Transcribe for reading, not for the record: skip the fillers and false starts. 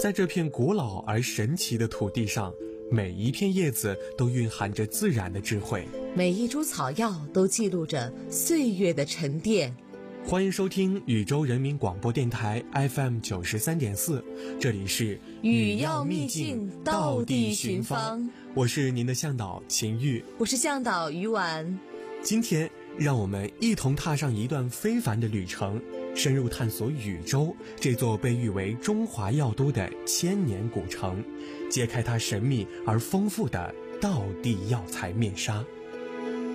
在这片古老而神奇的土地上，每一片叶子都蕴含着自然的智慧， 每一株草药都记录着岁月的沉淀。 欢迎收听禹州人民广播电台 FM 93.4，这里是语要秘境，道地寻芳。 我是您的向导秦玉， 我是向导于婉。 今天让我们一同踏上一段非凡的旅程，深入探索禹州这座被誉为中华药都的千年古城，揭开它神秘而丰富的道地药材面纱。